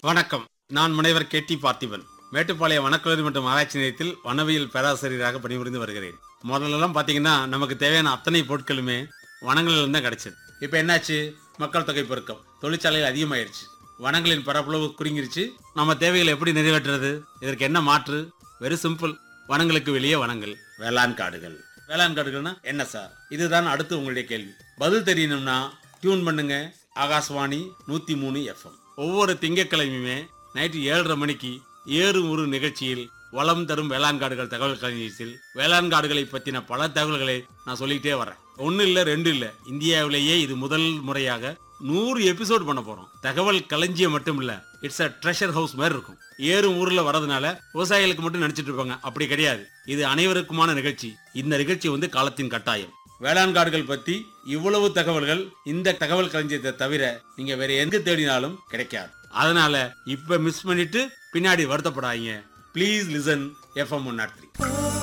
வணக்கம். நான் முனைவர் கே.டி. பார்த்திபன். மேட்டுப்பாளையம் வனக்கல்லூரி மற்றும் ஆராய்ச்சி நிலையத்தில் வனவியல் பேராசிரியராக பணிபுரிந்து வருகிறேன். முதல்லலாம் பாத்தீங்கன்னா நமக்கு தேவையான அத்தனை பொருட்களுமே வனங்களில் இருந்து தான் கிடைச்சது. இப்ப என்னாச்சு? மக்கள் தொகை பெருக்கம், தொழிற்சாலைகள் அதிகமாயிருச்சு, வனங்களின் பரப்பளவு குறுங்கிருச்சு. நம்ம தேவைகளை எப்படி நிறைவேற்றுறது? இதற்கு என்ன மாற்று? Very simple. வனங்களுக்கு வெளியே வனங்கள், வேளாண் காடுகள். வேளாண் காடுகள்னா என்ன சார்? இதுதான் அடுத்து உங்களுடைய கேள்வி. பதில் தெரியணும்னா டியூன் பண்ணுங்க ஆகாஷ்வாணி 103 FM. ஒவ்வொரு திங்கட்கிழமையுமே நைட்டு 7:30 மணிக்கு ஏறும் ஒரு நிகழ்ச்சியில் வளம் தரும் வேளாண் காடுகள் தகவல் களஞ்சியத்தில் வேளாண் காடுகளை பற்றின பல தகவல்களை நான் சொல்லிக்கிட்டே வரேன். ஒன்னு இல்ல, ரெண்டு இல்ல, இந்தியாவிலேயே இது முதல் முறையாக 100 எபிசோட் பண்ண போறோம். தகவல் களஞ்சியம் மட்டும் இல்ல, இட்ஸ் அ ட்ரெஷர் ஹவுஸ் மாதிரி இருக்கும். ஏறும் ஊர்ல வரதுனால விவசாயிகளுக்கு மட்டும் நினைச்சிட்டு இருப்பாங்க, அப்படி கிடையாது. இது அனைவருக்குமான நிகழ்ச்சி. இந்த நிகழ்ச்சி காலத்தின் கட்டாயம். வேளாண் காடுகள் பத்தி இவ்வளவு தகவல்கள் இந்த தகவல் களஞ்சியத்தை தவிர நீங்க வேற எங்க தேடினாலும் கிடைக்காது. அதனால இப்ப மிஸ் பண்ணிட்டு பின்னாடி வருத்தப்படாதீங்க. Please listen FM 103.